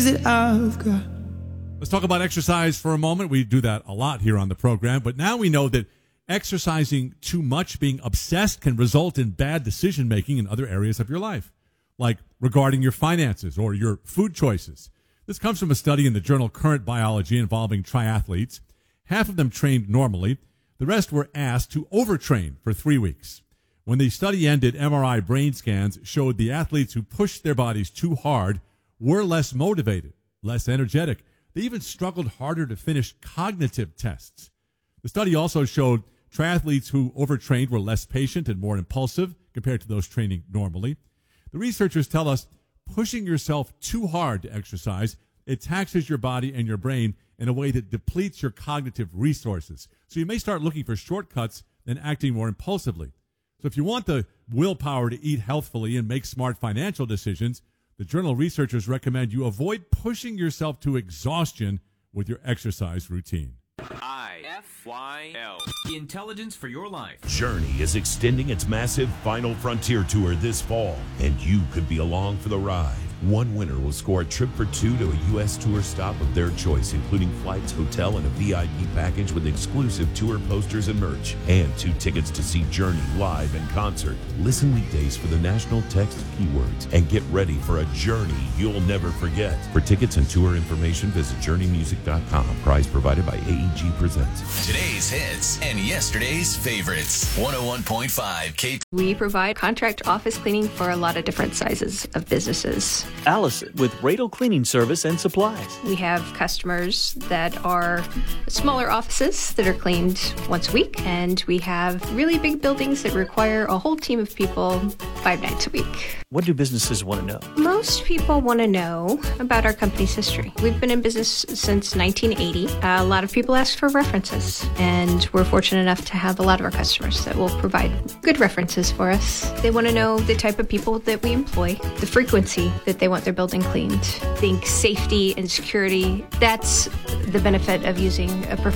Let's talk about exercise for a moment. We do that a lot here on the program, but now we know that exercising too much, being obsessed, can result in bad decision-making in other areas of your life, like regarding your finances or your food choices. This comes from a study in the journal Current Biology involving triathletes. Half of them trained normally. The rest were asked to overtrain for 3 weeks. When the study ended, MRI brain scans showed the athletes who pushed their bodies too hard were less motivated, less energetic. They even struggled harder to finish cognitive tests. The study also showed triathletes who overtrained were less patient and more impulsive compared to those training normally. The researchers tell us pushing yourself too hard to exercise, it taxes your body and your brain in a way that depletes your cognitive resources. So you may start looking for shortcuts and acting more impulsively. So if you want the willpower to eat healthfully and make smart financial decisions, the journal researchers recommend you avoid pushing yourself to exhaustion with your exercise routine. IFYL. Intelligence for your life. Journey is extending its massive Final Frontier tour this fall, and you could be along for the ride. One winner will score a trip for two to a U.S. tour stop of their choice, including flights, hotel, and a VIP package with exclusive tour posters and merch, and 2 tickets to see Journey live in concert. Listen weekdays for the national text keywords and get ready for a journey you'll never forget. For tickets and tour information, visit journeymusic.com. Prize provided by AEG Presents. Today's hits and yesterday's favorites. 101.5 K. We provide contract office cleaning for a lot of different sizes of businesses. Allison with Radel Cleaning Service and Supplies. We have customers that are smaller offices that are cleaned once a week, and we have really big buildings that require a whole team of people 5 nights a week. What do businesses want to know? Most people want to know about our company's history. We've been in business since 1980. A lot of people ask for references, and we're fortunate enough to have a lot of our customers that will provide good references for us. They want to know the type of people that we employ, the frequency that they want their building cleaned. Think safety and security. That's the benefit of using a professional